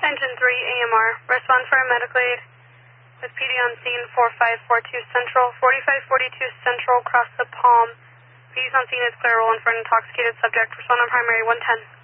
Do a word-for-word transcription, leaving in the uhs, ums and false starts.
Engine three, A M R. Respond for a medical aid with P D on scene four five four two Central, forty-five forty-two Central, across the Palm. P D's on scene is clear, one for an intoxicated subject. Respond on primary one ten.